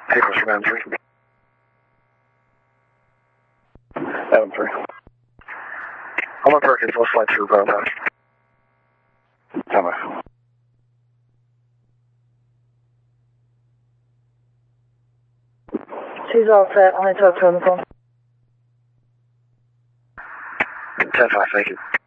Hey, Cluster Adam 3. Adam 3. I'm on Perkins, let's flight through Bravo. Come on. She's all set. I'm going to talk to her on the phone. 10-5, thank you.